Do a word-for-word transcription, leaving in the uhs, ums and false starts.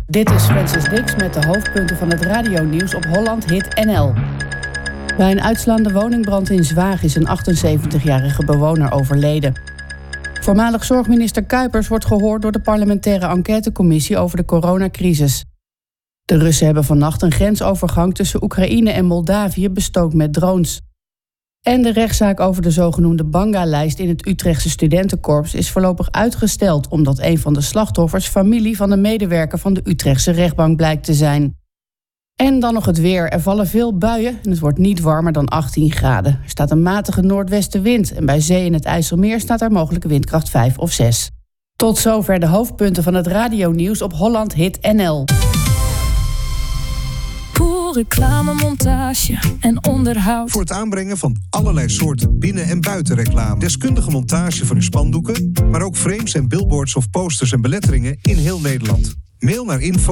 Dit is Francis Dix met de hoofdpunten van het radionieuws op Holland Hit N L. Bij een uitslaande woningbrand in Zwaag is een achtenzeventigjarige bewoner overleden. Voormalig zorgminister Kuipers wordt gehoord door de parlementaire enquêtecommissie over de coronacrisis. De Russen hebben vannacht een grensovergang tussen Oekraïne en Moldavië bestookt met drones. En de rechtszaak over de zogenoemde Banga-lijst in het Utrechtse studentenkorps is voorlopig uitgesteld, omdat een van de slachtoffers familie van een medewerker van de Utrechtse rechtbank blijkt te zijn. En dan nog het weer. Er vallen veel buien en het wordt niet warmer dan achttien graden. Er staat een matige noordwestenwind en bij zee in het IJsselmeer staat er mogelijke windkracht vijf of zes. Tot zover de hoofdpunten van het radionieuws op Holland Hit N L. Pool, reclame, montage en onderhoud. Voor het aanbrengen van allerlei soorten binnen- en buitenreclame. Deskundige montage van uw spandoeken, maar ook frames en billboards of posters en beletteringen in heel Nederland. Mail naar info